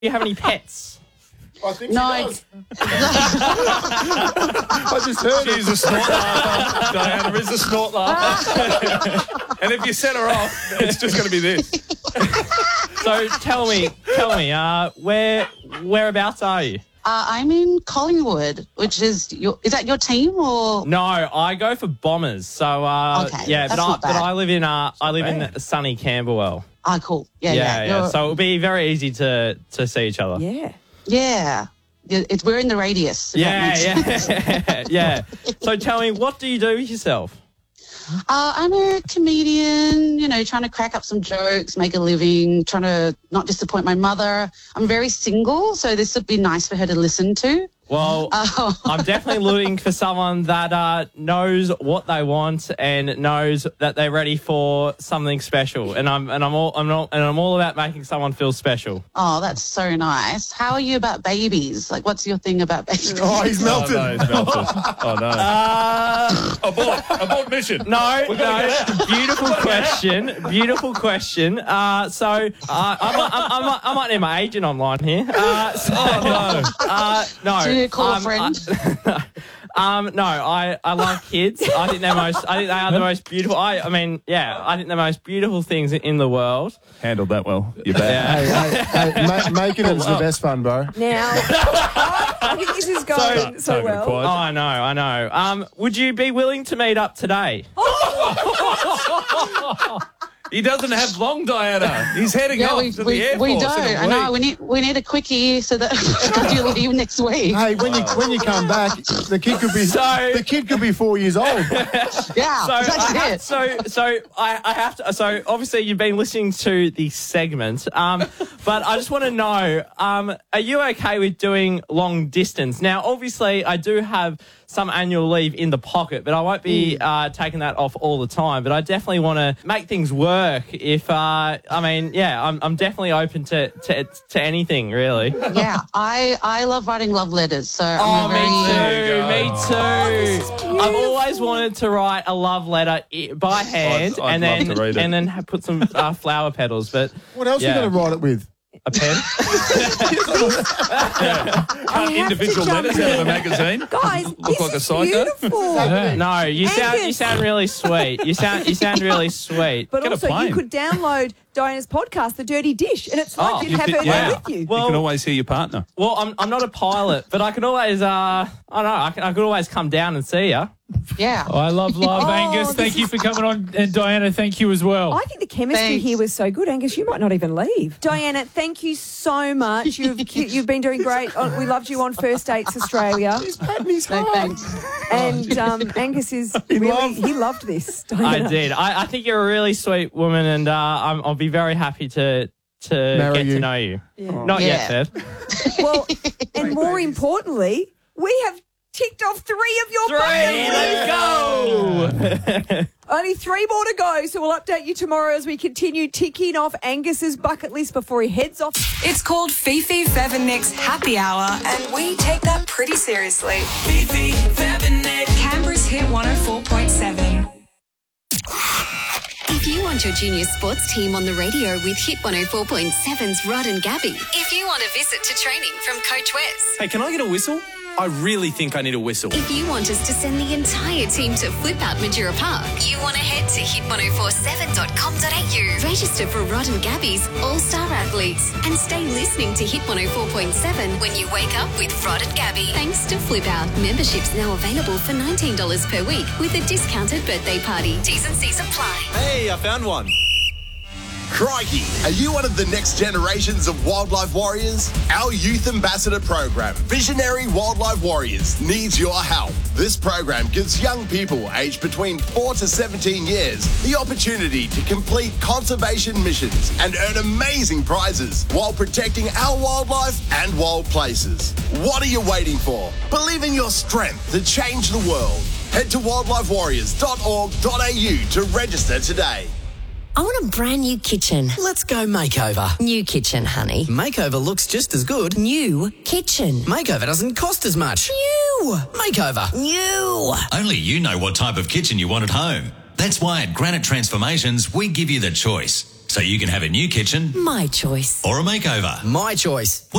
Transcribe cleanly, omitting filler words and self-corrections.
Do you have any pets? I think No, she does. I just heard She's a snort laugher. Diana is a snort laugher. And if you set her off, it's just going to be this. So tell me, whereabouts are you? I'm in Collingwood, which is that your team or? No, I go for Bombers. So Okay, yeah, that's but not bad. I live in sunny Camberwell. Ah, cool. Yeah. Yeah. So it'll be very easy to see each other. Yeah. Yeah. We're in the radius. if that makes sense. Yeah. So tell me, what do you do with yourself? I'm a comedian, trying to crack up some jokes, make a living, trying to not disappoint my mother. I'm very single, so this would be nice for her to listen to. Well, I'm definitely looking for someone that knows what they want and knows that they're ready for something special. And I'm all about making someone feel special. Oh, that's so nice. How are you about babies? Like, what's your thing about babies? Oh, he's melted. Oh, no, he's melted. Oh, no. Abort mission. No. Beautiful question. So I might need my agent online here. No. Do you call a friend? No, I love kids. I think they are the most beautiful. I think they're the most beautiful things in the world. Handled that well. You're bad. Hey, making them's the best fun, bro. Now, I think this is going so well. Oh, I know. Would you be willing to meet up today? He doesn't have long, Diana. He's heading off to the airport. We don't. I know. We need a quickie so that you leave next week. Hey, when you come back, the kid could be 4 years old. Yeah, that's it. So I have to. So obviously you've been listening to the segment, but I just want to know: are you okay with doing long distance? Now, obviously, I do have some annual leave in the pocket, but I won't be taking that off all the time. But I definitely want to make things work. If I'm definitely open to anything, really. Yeah, I love writing love letters. So me too. I've always wanted to write a love letter by hand I'd love to read it. and then put some flower petals. But What else are you going to write it with? a pen. Cut individual letters out of a magazine. Guys, Look like a psycho. beautiful. No, you Angus. sound really sweet. You sound really sweet. But Get a also, plane. you could download Diana's podcast, The Dirty Dish, and it's like you'd have her there with you. You can always hear your partner. Well, I'm not a pilot, but I can always I could always come down and see you. Yeah. I love Angus. this Thank you for coming on. And Diana, thank you as well. I think the chemistry Thanks. here was so good, Angus. You might not even leave. Diana, thank you so much. You've been doing great. We loved you on First Dates Australia. Thanks. And Angus he loved this. Diana. I did. I think you're a really sweet woman, and I'll be very happy to get you. to know you. Yeah. Not Yeah. yet, Fev. Well, and more importantly, we have ticked off 3 of your bucket lists. Let's go. Only 3 more to go, so we'll update you tomorrow as we continue ticking off Angus's bucket list before he heads off. It's called Fifi, Fev and Nick's Happy Hour, and we take that pretty seriously. Fifi, Fev and Nick. Canberra's Hit 104.7. If you want your junior sports team on the radio with Hit 104.7's Rod and Gabby. If you want a visit to training from Coach Wes. Hey, can I get a whistle? I really think I need a whistle. If you want us to send the entire team to Flip Out Madura Park. You want to head to hit1047.com.au. Register for Rod and Gabby's All-Star Athletes. And stay listening to Hit 104.7 when you wake up with Rod and Gabby. Thanks to Flip Out. Memberships now available for $19 per week with a discounted birthday party. T's and C's apply. Hey, I found one. Crikey, are you one of the next generations of wildlife warriors? Our Youth Ambassador program, Visionary Wildlife Warriors, needs your help. This program gives young people aged between 4 to 17 years the opportunity to complete conservation missions and earn amazing prizes while protecting our wildlife and wild places. What are you waiting for? Believe in your strength to change the world. Head to wildlifewarriors.org.au to register today. I want a brand new kitchen. Let's go makeover. New kitchen, honey. Makeover looks just as good. New kitchen. Makeover doesn't cost as much. New. Makeover. New. Only you know what type of kitchen you want at home. That's why at Granite Transformations, we give you the choice. So you can have a new kitchen My choice. or a makeover. My choice.